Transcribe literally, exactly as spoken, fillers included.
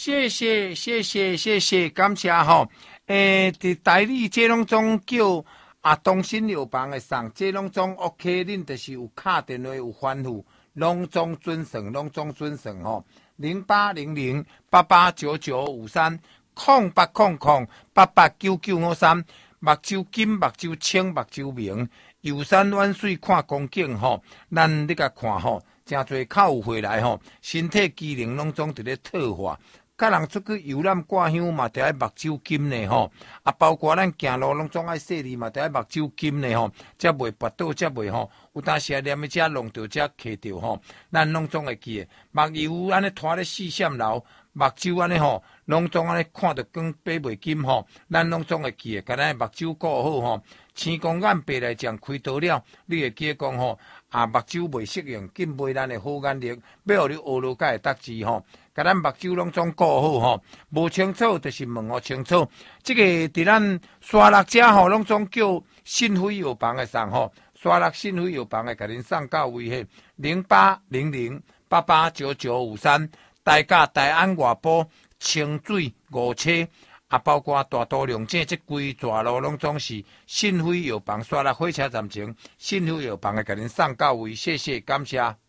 谢谢谢谢谢谢，感谢吼。诶，伫台里这拢总叫啊，东新药房的送，这拢总 OK， 恁就是有敲电话有吩咐，拢总准算，拢总准算吼。零八零零八八九九五三，空八空空八八九九五三，目睭金、目睭青、目睭明，游山玩水看风景吼，咱你甲看吼，真侪客户回来吼，身体机能拢总伫咧退化。甲人出去游览挂香嘛，得爱目睭金呢吼，啊，包括咱行路拢总爱细腻嘛，得爱目睭金呢吼，才袂跋倒，才袂吼，有当时啊念的遮弄着遮揢着吼，咱拢总会记的。目油安尼拖咧四线楼，目睭安尼吼，拢总安尼看着光爬袂金吼，咱拢总会记的。甲咱目睭顾好吼，青光眼白内障开刀了，你会记讲吼，啊目睭袂适应，紧买咱的好眼力，要互你学落甲会得志吼。甲咱目睭拢总顾好吼，无清楚就是问我清楚。即、這个伫咱沙鹿遮吼，拢总叫信辉药房的送吼，沙鹿信辉药房的甲恁送到位迄零八零零八八九九五三，大甲大安外埔清水五车啊，包括大都龙井即规蛇路拢总是信辉药房沙鹿火车站前信辉药房的甲恁送到位，谢谢感谢。